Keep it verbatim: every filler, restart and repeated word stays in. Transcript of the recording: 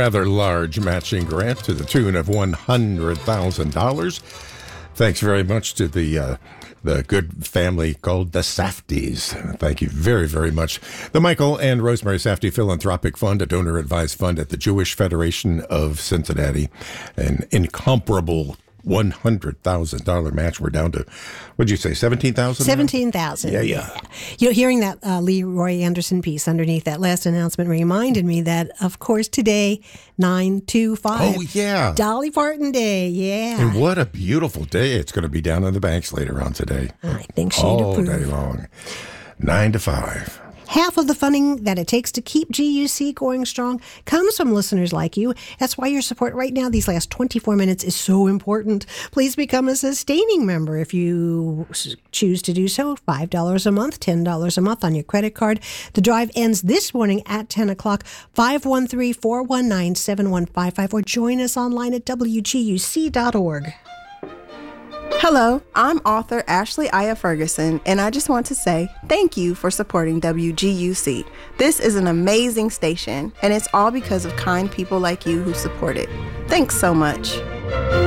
rather large matching grant to the tune of one hundred thousand dollars. Thanks very much to the uh, the good family called the Safdies. Thank you very, very much. The Michael and Rosemary Safdie Philanthropic Fund, a donor-advised fund at the Jewish Federation of Cincinnati. An incomparable one hundred thousand dollars match. We're down to, what'd you say, seventeen thousand dollars? seventeen thousand Yeah, yeah. yeah. You know, hearing that uh, Leroy Anderson piece underneath that last announcement reminded me that, of course, today, nine two five. Oh, yeah. Dolly Parton Day, yeah. And what a beautiful day it's going to be down in the banks later on today. I think she'd All approve. day long. Nine to five. Half of the funding that it takes to keep G U C going strong comes from listeners like you. That's why your support right now, these last twenty-four minutes, is so important. Please become a sustaining member if you choose to do so. five dollars a month, ten dollars a month on your credit card. The drive ends this morning at ten o'clock. five one three, four one nine, seven one five five or join us online at W G U C dot org. Hello, I'm author Ashley Aya Ferguson, and I just want to say thank you for supporting W G U C. This is an amazing station, and it's all because of kind people like you who support it. Thanks so much.